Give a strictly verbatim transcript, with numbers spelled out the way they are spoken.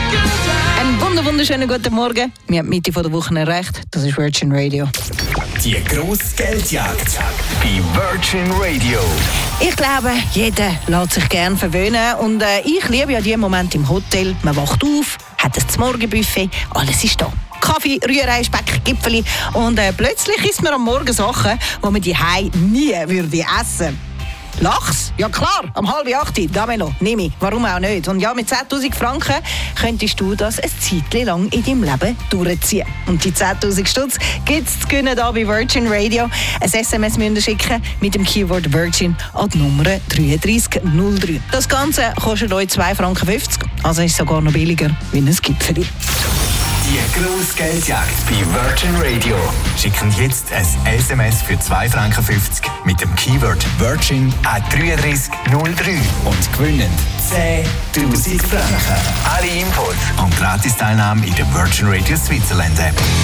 Einen wunder wunderschönen guten Morgen. Wir haben die Mitte der Woche erreicht. Das ist Virgin Radio. Die grosse Geldjagd bei Virgin Radio. Ich glaube, jeder lässt sich gerne verwöhnen. Und äh, ich liebe ja diesen Moment im Hotel. Man wacht auf, hat ein Morgenbuffet, alles ist da. Kaffee, Rührei, Speck, Gipfeli. Und äh, plötzlich isst man am Morgen Sachen, die man daheim nie würde essen. Lachs? Ja klar, um halb acht, Damelo, nehme ich. Warum auch nicht? Und ja, mit zehntausend Franken könntest du das ein Zeitchen lang in deinem Leben durchziehen. Und die zehntausend Stutz gibt es zu gewinnen hier bei Virgin Radio. Ein S M S müsst ihr schicken mit dem Keyword Virgin an die Nummer drei drei null drei. Das Ganze kostet euch zwei Franken fünfzig, also ist es sogar noch billiger wie ein Gipfeli. Die grosse Geldjagd bei Virgin Radio. Schicken jetzt ein S M S für zwei Franken fünfzig mit dem Keyword Virgin an drei drei null drei und gewinnen zehntausend Franken. Alle Infos und Gratis-Teilnahme in der Virgin Radio Switzerland App.